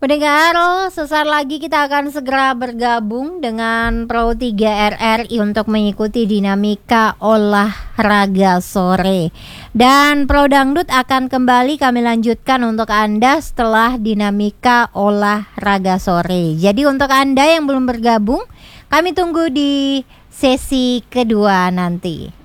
Pendengar, sesaat lagi kita akan segera bergabung dengan Pro 3 RRI untuk mengikuti dinamika olahraga sore. Dan Pro Dangdut akan kembali kami lanjutkan untuk Anda setelah dinamika olahraga sore. Jadi untuk Anda yang belum bergabung, kami tunggu di sesi kedua nanti.